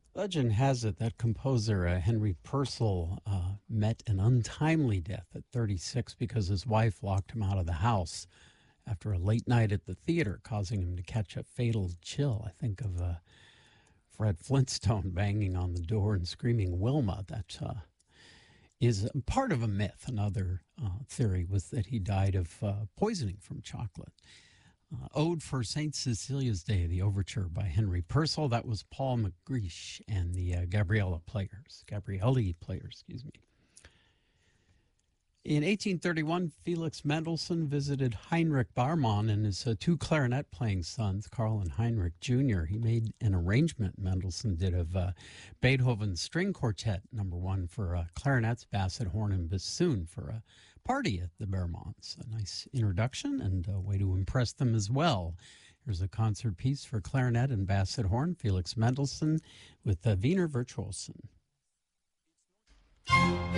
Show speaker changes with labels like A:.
A: Legend has it that composer Henry Purcell met an untimely death at 36 because his wife locked him out of the house after a late night at the theater, causing him to catch a fatal chill. I think of Fred Flintstone banging on the door and screaming Wilma. That is part of a myth. Another theory was that he died of poisoning from chocolate. Ode for St. Cecilia's Day, the overture by Henry Purcell. That was Paul McGreish and the Gabrielli Players, excuse me. In 1831, Felix Mendelssohn visited Heinrich Baumann and his two clarinet playing sons, Carl and Heinrich Jr. He made an arrangement, Mendelssohn did, of Beethoven's String Quartet No. 1 for clarinets, basset, horn, and bassoon for a party at the Baumanns. A nice introduction and a way to impress them as well. Here's a concert piece for clarinet and basset horn, Felix Mendelssohn with Wiener Virtuosen.